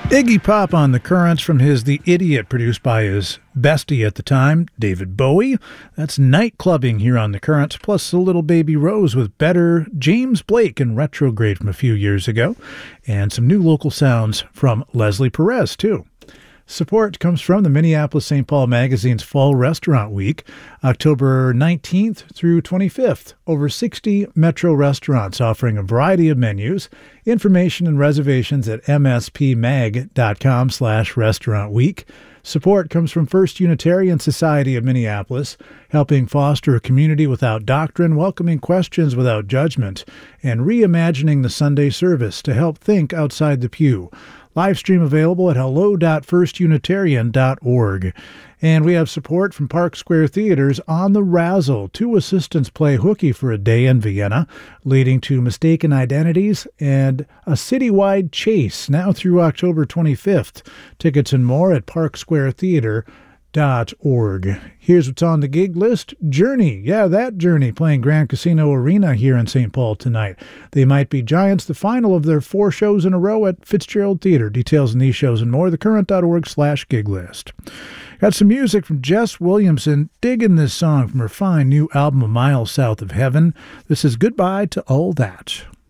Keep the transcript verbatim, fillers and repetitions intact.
Iggy Pop on the Currents from his The Idiot, produced by his bestie at the time, David Bowie. That's Night Clubbing here on the Currents, plus a little Baby Rose with Better, James Blake and Retrograde from a few years ago, and some new local sounds from Leslie Perez, too. Support comes from the Minneapolis Saint Paul Magazine's Fall Restaurant Week, October nineteenth through twenty-fifth. Over sixty Metro restaurants offering a variety of menus. Information and reservations at mspmag.com slash restaurant week. Support comes from First Unitarian Society of Minneapolis, helping foster a community without doctrine, welcoming questions without judgment, and reimagining the Sunday service to help think outside the pew. Live stream available at hello dot first unitarian dot org. And we have support from Park Square Theater's On the Razzle. Two assistants play hooky for a day in Vienna, leading to mistaken identities and a citywide chase now through October twenty-fifth. Tickets and more at park square theater dot org. Here's what's on the gig list. Journey. Yeah, that Journey playing Grand Casino Arena here in Saint Paul tonight. They Might Be Giants, the final of their four shows in a row at Fitzgerald Theater. Details on these shows and more, thecurrent.org slash gig list. Got some music from Jess Williamson. Digging this song from her fine new album, A Mile South of Heaven. This is Goodbye to All That.